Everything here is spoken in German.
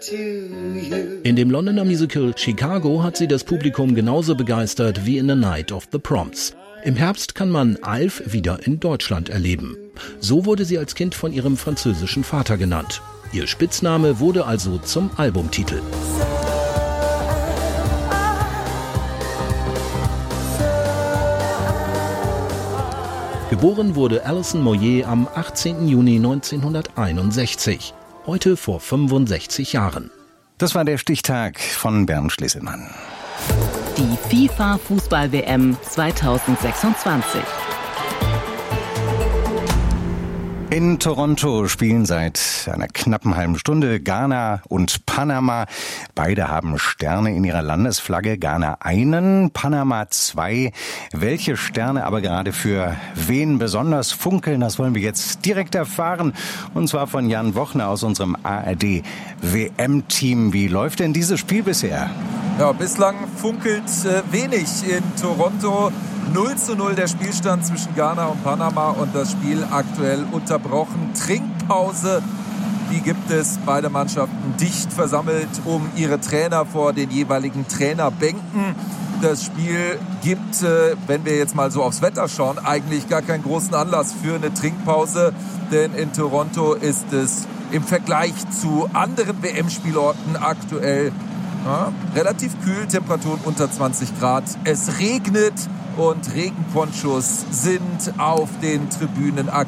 In dem Londoner Musical Chicago hat sie das Publikum genauso begeistert wie in The Night of the Proms. Im Herbst kann man Alf wieder in Deutschland erleben. So wurde sie als Kind von ihrem französischen Vater genannt. Ihr Spitzname wurde also zum Albumtitel. Geboren wurde Alison Moyet am 18. Juni 1961, heute vor 65 Jahren. Das war der Stichtag von Bernd Schlisselmann. Die FIFA-Fußball-WM 2026. In Toronto spielen seit einer knappen halben Stunde Ghana und Panama. Beide haben Sterne in ihrer Landesflagge. Ghana einen, Panama zwei. Welche Sterne aber gerade für wen besonders funkeln, das wollen wir jetzt direkt erfahren. Und zwar von Jan Wochner aus unserem ARD-WM-Team. Wie läuft denn dieses Spiel bisher? Ja, bislang funkelt wenig in Toronto. 0:0 der Spielstand zwischen Ghana und Panama und das Spiel aktuell unterbrochen. Trinkpause, die gibt es. Beide Mannschaften dicht versammelt um ihre Trainer vor den jeweiligen Trainerbänken. Das Spiel gibt, wenn wir jetzt mal so aufs Wetter schauen, eigentlich gar keinen großen Anlass für eine Trinkpause. Denn in Toronto ist es im Vergleich zu anderen WM-Spielorten aktuell relativ kühl, Temperaturen unter 20 Grad. Es regnet und Regenponchos sind auf den Tribünen aktiv.